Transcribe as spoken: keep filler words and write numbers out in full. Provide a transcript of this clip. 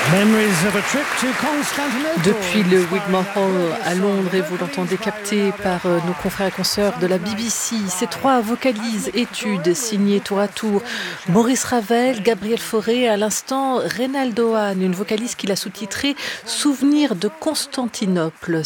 Depuis le Wigmore Hall à Londres, et vous l'entendez capté par nos confrères et consoeurs de la B B C, ces trois vocalises études signées tour à tour Maurice Ravel, Gabriel Fauré et à l'instant Reynaldo Hahn, une vocalise qu'il a sous-titrée Souvenirs de Constantinople.